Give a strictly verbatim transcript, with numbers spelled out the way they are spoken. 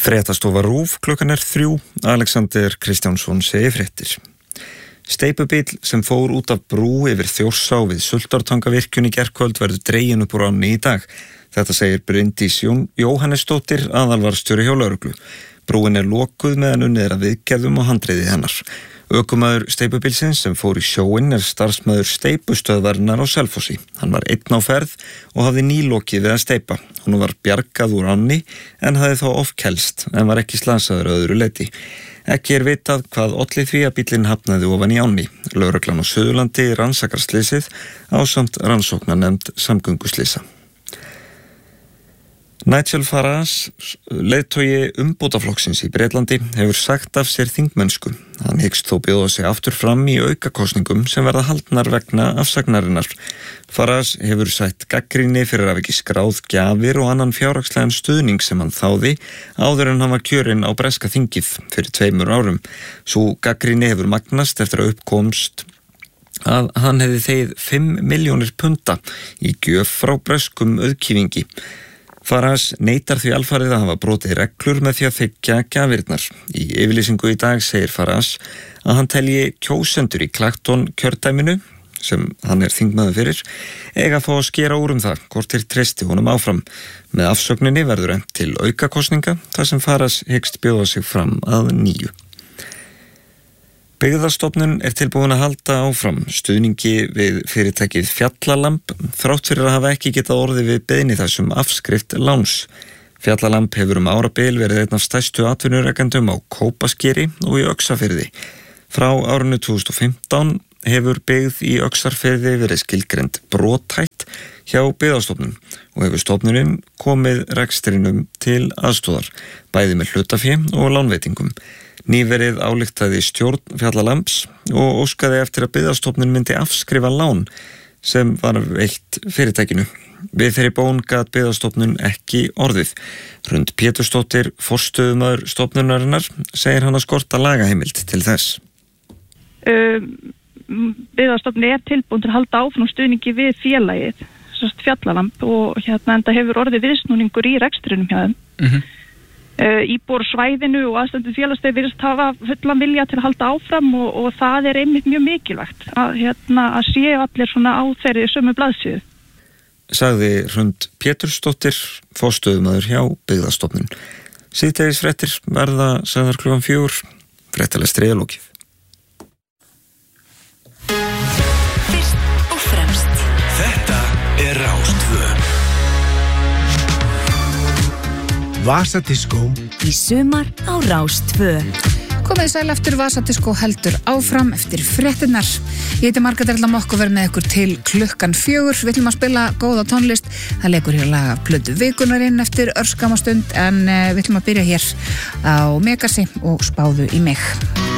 Fréttastofa RÚV, klukkan er þrjú, Alexander Kristjánsson segir fréttir. Steipubíll sem fór út af brú yfir Þjórsá við Sultartangavirkjun í gærkvöld verður dreginn upp úr ánni í dag. Þetta segir Bryndís Jóhannesdóttir, aðalvarðstjóri hjá lögreglu. Brúin er lokuð meðan unnið er að viðgerðum og handriði hennar. Ökumaður steipubílsins sem fór í sjóinn er starfsmaður steipustöðvarinnar á Selfossi. Hann var einn á ferð og hafði nýlokið við að steipa. Hún var bjargað úr ánni en hafði þá ofkelst en var ekki slasaður að öðru leyti. Ekki er vitað hvað olli því að bíllinn hafnaði ofan í ánni. Lögreglan á Suðurlandi rannsakar slysið ásamt rannsóknarnefnd samgönguslysa. Nigel Farage, leiðtogi umbótaflokksins í Bretlandi, hefur sagt af sér þingmennsku. Hann hyggst þó bjóða sig aftur fram í aukakosningum sem verða haldnar vegna afsagnarinnar. Farage hefur sætt gagnrýni fyrir að ekki skráð gjafir og annan fjárhagslegan stuðning sem hann þáði áður en hann var kjörinn á breska þingið fyrir tveimur árum. Sú gagnrýni hefur magnast eftir að uppkomst að hann hefði þegið fimm milljónir punta í gjöf frá breskum auðkýfingi. Farage neitar því alfarið að hafa brotið reglur með því að þiggja gjafirnar. Í yfirlýsingu í dag segir Farage að hann telji kjósendur í Clacton kjördæminu, sem hann er þingmaður fyrir, eiga að fá að skera úr um það hvort þeir treysti honum áfram. Með afsögninni verður efnt til aukakosninga þar sem Farage hyggst bjóða sig fram að nýju. Byggðastofnun er tilbúin að halda áfram stuðningi við fyrirtækið Fjallalamb þrátt fyrir að hafa ekki getað orðið við beiðni þessum afskrift láns. Fjallalamb hefur um árabil verið einn af stærstu atvinnurekendum á Kópaskeri og í Öxarfirði. Frá árinu tvö þúsund og fimmtán hefur byggð í Öxarfirði verið skilgreind brothætt hjá Byggðastofnun og hefur stofnunin komið rekstrinum til aðstoðar, bæði með hlutafé og lánveitingum. Nýverið ályktaði stjórn Fjallalambs og óskaði eftir að Byggðastofnun myndi afskrifa lán sem var veitt fyrirtækinu. Við þeirri bón gat Byggðastofnun ekki orðið. Hrund Pétursdóttir, forstöðumaður stofnunarinnar, segir hann að skorta lagaheimild til þess. Um, Byggðastofnun er tilbúin til að halda áfram stuðningi við félagið, Fjallalamb, og hérna enda hefur orðið viðsnúningur í rekstrinum hjá þeim. Mhm. Uh, íbúar svæðinu og aðstöndu félagsstæði virðist hafa fullan vilja til að halda áfram og, og það er einmitt mjög mikilvægt að, hérna, að sé allir svona á þeirri sömu blaðsíðu. Sagði Hrund Pétursdóttir, forstöðumaður hjá Byggðastofnun. Síðdegis fréttir verða sagðar klukkan fjögur, fréttalega streiðalókið. Fyrst og fremst. Þetta er Rás tvö. Vasadiskó í sumar á Rás tvö. Komið sæl eftir Vasadiskó heldur áfram eftir fréttinnar. Ég heiti Margrét Erla Mokk og verð með ykkur til klukkan fjögur. Við ætlum að spila góða tónlist. Það leikur hér lag af plötu vikunarinn eftir örskamastund en við ætlum að byrja hér á Megasi og Spáðu í mig.